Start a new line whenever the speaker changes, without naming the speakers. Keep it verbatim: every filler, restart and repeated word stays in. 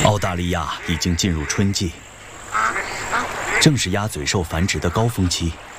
澳大利亚已经进入春季，正是鸭嘴兽繁殖的高峰期。